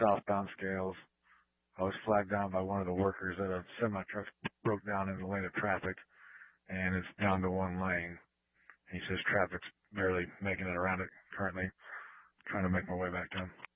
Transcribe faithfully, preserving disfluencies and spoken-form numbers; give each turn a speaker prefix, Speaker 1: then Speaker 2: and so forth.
Speaker 1: southbound Scales. I was flagged down by one of the workers that a semi-truck broke down in the lane of traffic, and it's down to one lane. He says traffic's barely making it around it currently. Trying to make my way back to him.